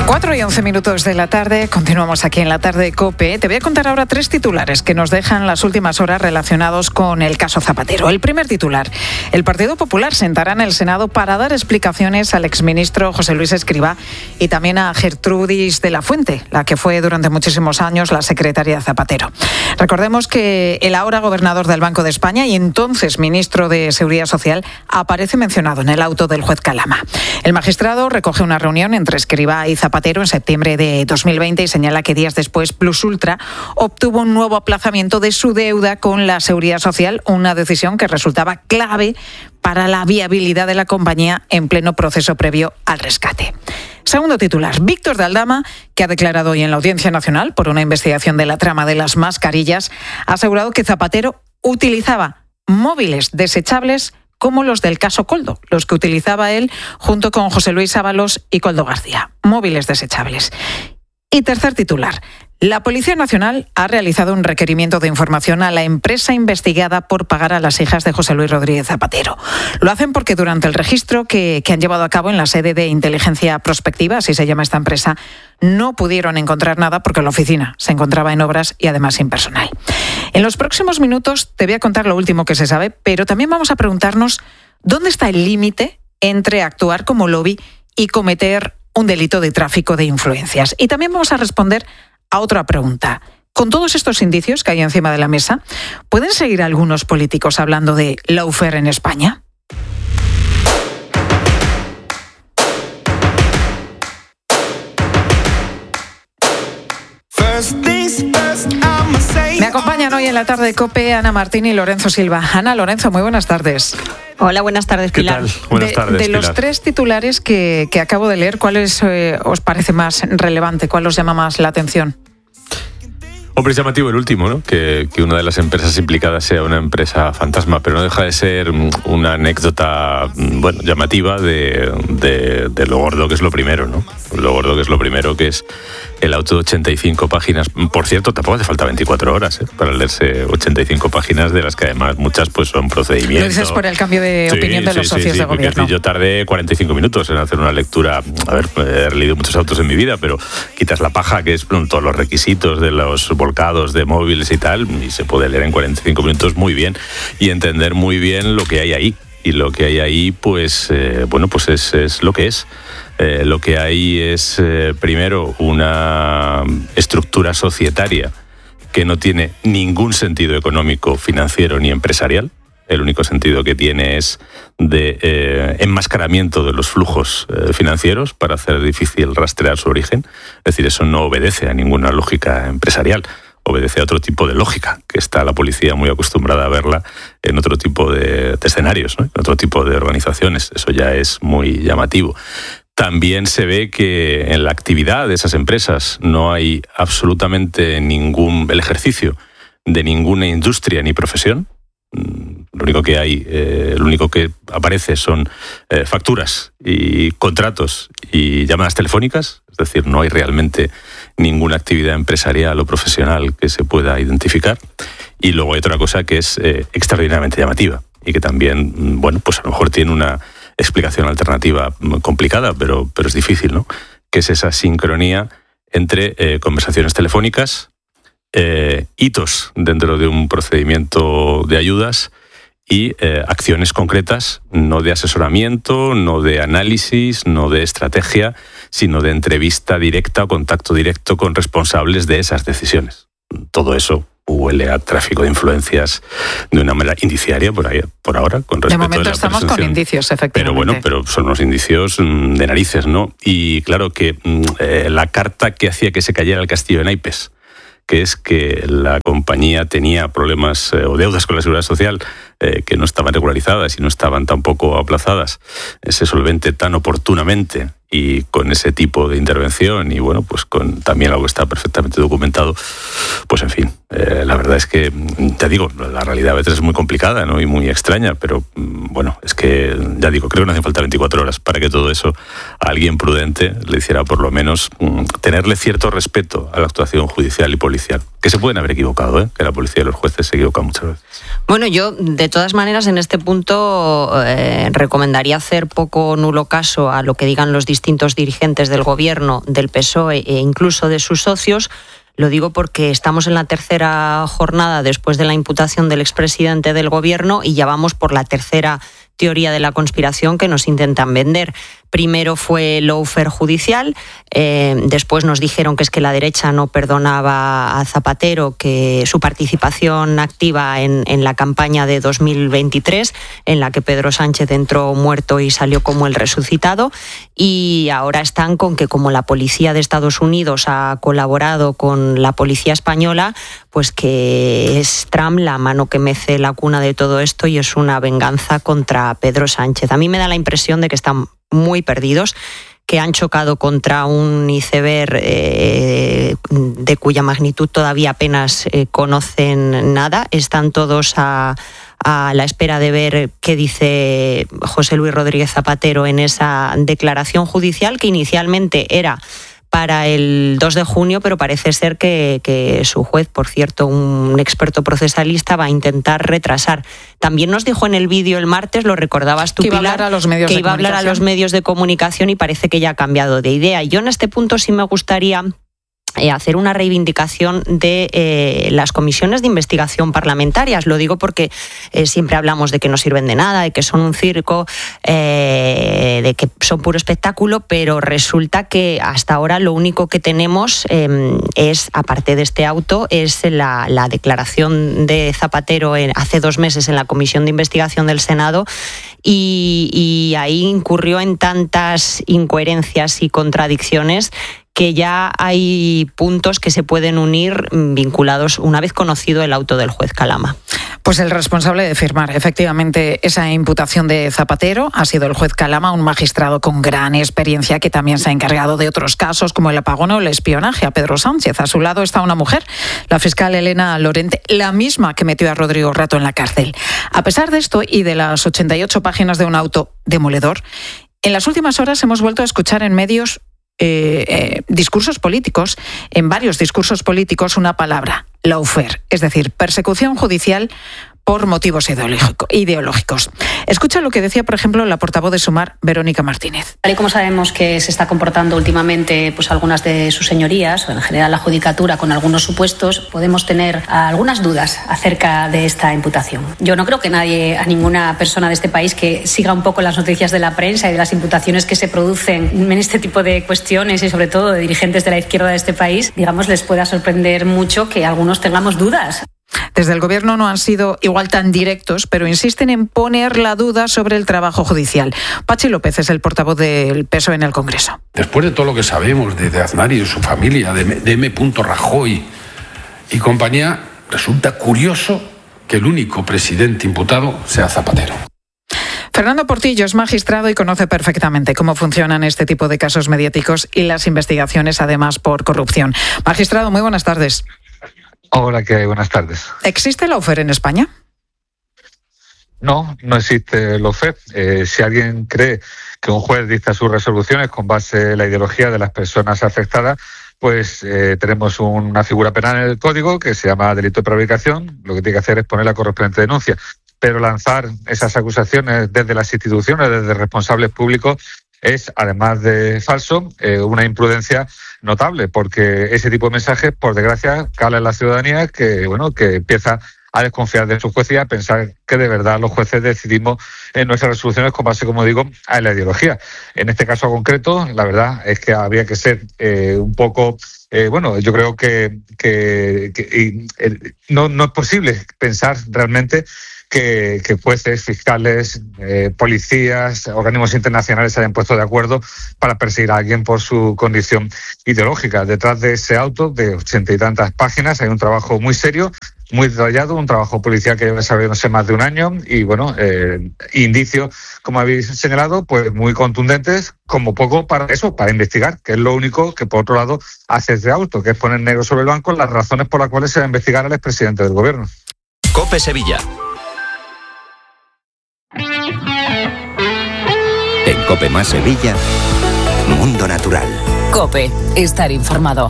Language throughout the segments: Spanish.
4:11 de la tarde, continuamos aquí en la tarde de COPE. Te voy a contar ahora 3 titulares que nos dejan las últimas horas relacionados con el caso Zapatero. El primer titular: el Partido Popular sentará en el Senado para dar explicaciones al exministro José Luis Escrivá y también a Gertrudis de la Fuente, la que fue durante muchísimos años la secretaria de Zapatero. Recordemos que el ahora gobernador del Banco de España y entonces ministro de Seguridad Social aparece mencionado en el auto del juez Calama. El magistrado recoge una reunión entre Escrivá y Zapatero en septiembre de 2020 y señala que días después Plus Ultra obtuvo un nuevo aplazamiento de su deuda con la Seguridad Social, una decisión que resultaba clave para la viabilidad de la compañía en pleno proceso previo al rescate. Segundo titular: Víctor de Aldama, que ha declarado hoy en la Audiencia Nacional por una investigación de la trama de las mascarillas, ha asegurado que Zapatero utilizaba móviles desechables como los del caso Koldo, los que utilizaba él junto con José Luis Ábalos y Koldo García, móviles desechables. Y tercer titular: la Policía Nacional ha realizado un requerimiento de información a la empresa investigada por pagar a las hijas de José Luis Rodríguez Zapatero. Lo hacen porque durante el registro que han llevado a cabo en la sede de Inteligencia Prospectiva, así se llama esta empresa, no pudieron encontrar nada porque la oficina se encontraba en obras y además sin personal. En los próximos minutos te voy a contar lo último que se sabe, pero también vamos a preguntarnos dónde está el límite entre actuar como lobby y cometer un delito de tráfico de influencias. Y también vamos a responder a otra pregunta. Con todos estos indicios que hay encima de la mesa, ¿pueden seguir algunos políticos hablando de lawfare en España? Me acompañan hoy en la tarde de COPE Ana Martín y Lorenzo Silva. Ana, Lorenzo, muy buenas tardes. Hola, buenas tardes, Pilar. ¿Qué tal? Buenas tardes, de los Pilar. 3 titulares que acabo de leer, ¿cuál os parece más relevante? ¿Cuál os llama más la atención? Hombre, es llamativo el último, ¿no? Que una de las empresas implicadas sea una empresa fantasma, pero no deja de ser una anécdota, bueno, llamativa de lo gordo que es lo primero, ¿no? Lo gordo que es lo primero, que es el auto de 85 páginas. Por cierto, tampoco hace falta 24 horas para leerse 85 páginas, de las que además muchas pues son procedimientos. Lo dices por el cambio de opinión de los socios de gobierno. Yo tardé 45 minutos en hacer una lectura. A ver, he leído muchos autos en mi vida, pero quitas la paja, que es todos los requisitos de los volcados de móviles y tal, y se puede leer en 45 minutos muy bien y entender muy bien lo que hay ahí. Y lo que hay ahí, pues, bueno, pues es lo que es. Lo que hay es, primero, una estructura societaria que no tiene ningún sentido económico, financiero ni empresarial. El único sentido que tiene es de enmascaramiento de los flujos financieros para hacer difícil rastrear su origen. Es decir, eso no obedece a ninguna lógica empresarial. Obedece a otro tipo de lógica, que está la policía muy acostumbrada a verla en otro tipo de escenarios, ¿no? En otro tipo de organizaciones. Eso ya es muy llamativo. También se ve que en la actividad de esas empresas no hay absolutamente el ejercicio de ninguna industria ni profesión. Lo único que hay, lo único que aparece son facturas y contratos y llamadas telefónicas. Es decir, no hay realmente ninguna actividad empresarial o profesional que se pueda identificar. Y luego hay otra cosa que es extraordinariamente llamativa y que también, bueno, pues a lo mejor tiene una explicación alternativa complicada, pero es difícil, ¿no? Que es esa sincronía entre conversaciones telefónicas, hitos dentro de un procedimiento de ayudas y acciones concretas, no de asesoramiento, no de análisis, no de estrategia, sino de entrevista directa o contacto directo con responsables de esas decisiones. Todo eso huele a tráfico de influencias de una manera indiciaria por ahora, con respecto de momento de la estamos presunción. con indicios, efectivamente. Pero bueno, pero son unos indicios de narices, ¿no? Y claro que la carta que hacía que se cayera el castillo de naipes, que es que la compañía tenía problemas o deudas con la Seguridad Social que no estaban regularizadas y no estaban tampoco aplazadas, ese solvente tan oportunamente y con ese tipo de intervención y bueno, pues con también algo que está perfectamente documentado, pues en fin, La verdad es que, te digo, la realidad a veces es muy complicada, ¿no? Y muy extraña, pero bueno, es que, ya digo, creo que no hacen falta 24 horas para que todo eso a alguien prudente le hiciera por lo menos tenerle cierto respeto a la actuación judicial y policial. Que se pueden haber equivocado, que la policía y los jueces se equivocan muchas veces. Bueno, yo de todas maneras en este punto recomendaría hacer poco o nulo caso a lo que digan los distintos dirigentes del gobierno, del PSOE e incluso de sus socios. Lo digo porque estamos en la tercera jornada después de la imputación del expresidente del gobierno y ya vamos por la tercera teoría de la conspiración que nos intentan vender. Primero fue el lawfare judicial, después nos dijeron que es que la derecha no perdonaba a Zapatero que su participación activa en la campaña de 2023, en la que Pedro Sánchez entró muerto y salió como el resucitado, y ahora están con que como la policía de Estados Unidos ha colaborado con la policía española, pues que es Trump la mano que mece la cuna de todo esto y es una venganza contra Pedro Sánchez. A mí me da la impresión de que están muy perdidos, que han chocado contra un iceberg de cuya magnitud todavía apenas conocen nada. Están todos a la espera de ver qué dice José Luis Rodríguez Zapatero en esa declaración judicial que inicialmente era para el 2 de junio, pero parece ser que su juez, por cierto, un experto procesalista, va a intentar retrasar. También nos dijo en el vídeo el martes, lo recordabas tú, Pilar, que iba a hablar a los medios de comunicación y parece que ya ha cambiado de idea. Yo en este punto sí me gustaría hacer una reivindicación de las comisiones de investigación parlamentarias. Lo digo porque siempre hablamos de que no sirven de nada, de que son un circo, de que son puro espectáculo, pero resulta que hasta ahora lo único que tenemos es, aparte de este auto, es la declaración de Zapatero hace 2 meses en la Comisión de Investigación del Senado, y ahí incurrió en tantas incoherencias y contradicciones que ya hay puntos que se pueden unir vinculados una vez conocido el auto del juez Calama. Pues el responsable de firmar efectivamente esa imputación de Zapatero ha sido el juez Calama, un magistrado con gran experiencia que también se ha encargado de otros casos como el apagón o el espionaje a Pedro Sánchez. A su lado está una mujer, la fiscal Elena Lorente, la misma que metió a Rodrigo Rato en la cárcel. A pesar de esto y de las 88 páginas de un auto demoledor, en las últimas horas hemos vuelto a escuchar en medios discursos políticos, en varios discursos políticos, una palabra, lawfare, es decir, persecución judicial por motivos ideológicos. Escucha lo que decía, por ejemplo, la portavoz de Sumar, Verónica Martínez. Tal y como sabemos que se está comportando últimamente pues algunas de sus señorías, o en general la judicatura, con algunos supuestos, podemos tener algunas dudas acerca de esta imputación. Yo no creo que nadie, a ninguna persona de este país que siga un poco las noticias de la prensa y de las imputaciones que se producen en este tipo de cuestiones y sobre todo de dirigentes de la izquierda de este país, digamos, les pueda sorprender mucho que algunos tengamos dudas. Desde el Gobierno no han sido igual tan directos, pero insisten en poner la duda sobre el trabajo judicial. Pachi López es el portavoz del PSOE en el Congreso. Después de todo lo que sabemos de Aznar y de su familia, de M. Rajoy y compañía, resulta curioso que el único presidente imputado sea Zapatero. Fernando Portillo es magistrado y conoce perfectamente cómo funcionan este tipo de casos mediáticos y las investigaciones, además, por corrupción. Magistrado, muy buenas tardes. Hola, ¿qué hay? Buenas tardes. ¿Existe lawfare en España? No, no existe lawfare. Si alguien cree que un juez dicta sus resoluciones con base en la ideología de las personas afectadas, pues tenemos una figura penal en el Código que se llama delito de prevaricación. Lo que tiene que hacer es poner la correspondiente denuncia. Pero lanzar esas acusaciones desde las instituciones, desde responsables públicos, es, además de falso, una imprudencia notable, porque ese tipo de mensajes, por desgracia, cala en la ciudadanía que empieza a desconfiar de su juez y a pensar que de verdad los jueces decidimos en nuestras resoluciones con base, como digo, a la ideología. En este caso concreto, la verdad es que habría que ser un poco... yo creo que no es posible pensar realmente que jueces, fiscales, policías, organismos internacionales se hayan puesto de acuerdo para perseguir a alguien por su condición ideológica. Detrás de ese auto de 80 y tantas páginas hay un trabajo muy serio muy detallado, un trabajo policial que lleva desarrollándose más de un año y, bueno, indicios, como habéis señalado, pues muy contundentes, como poco para eso, para investigar, que es lo único que, por otro lado, hace este auto, que es poner negro sobre el blanco las razones por las cuales se va a investigar al expresidente del Gobierno. COPE Sevilla. En COPE más Sevilla, Mundo Natural. COPE, estar informado.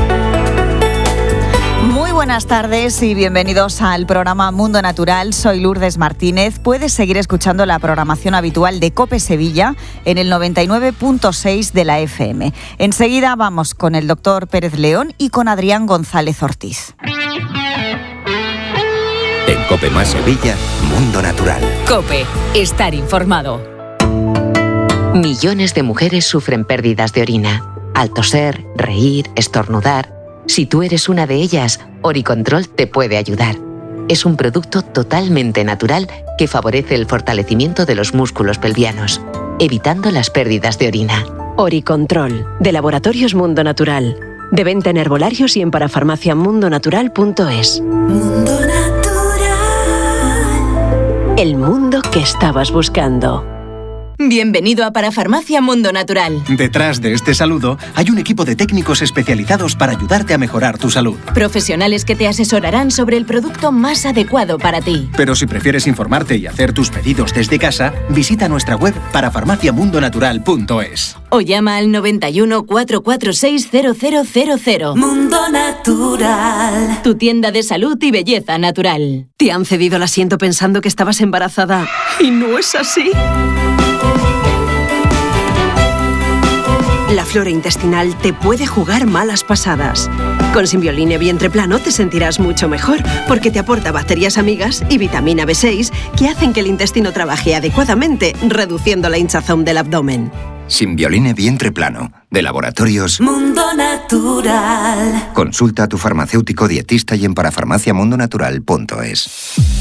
Muy buenas tardes y bienvenidos al programa Mundo Natural. Soy Lourdes Martínez. Puedes seguir escuchando la programación habitual de COPE Sevilla en el 99.6 de la FM. Enseguida vamos con el doctor Pérez León y con Adrián González Ortiz. En COPE más Sevilla, Mundo Natural. COPE, estar informado. Millones de mujeres sufren pérdidas de orina. Al toser, reír, estornudar. Si tú eres una de ellas, Oricontrol te puede ayudar. Es un producto totalmente natural que favorece el fortalecimiento de los músculos pelvianos, evitando las pérdidas de orina. Oricontrol, de Laboratorios Mundo Natural. De venta en herbolarios y en parafarmaciamundonatural.es. Mundo Natural. El mundo que estabas buscando. Bienvenido a Parafarmacia Mundo Natural. Detrás de este saludo hay un equipo de técnicos especializados para ayudarte a mejorar tu salud. Profesionales que te asesorarán sobre el producto más adecuado para ti. Pero si prefieres informarte y hacer tus pedidos desde casa, visita nuestra web parafarmaciamundonatural.es. O llama al 91 446 0000. Mundo Natural. Tu tienda de salud y belleza natural. ¿Te han cedido el asiento pensando que estabas embarazada? ¿Y no es así? La flora intestinal te puede jugar malas pasadas. Con Simbioline Vientre Plano te sentirás mucho mejor porque te aporta bacterias amigas y vitamina B6 que hacen que el intestino trabaje adecuadamente, reduciendo la hinchazón del abdomen. Simbioline Vientre Plano, de Laboratorios Mundo Natural. Consulta a tu farmacéutico dietista y en parafarmaciamundonatural.es.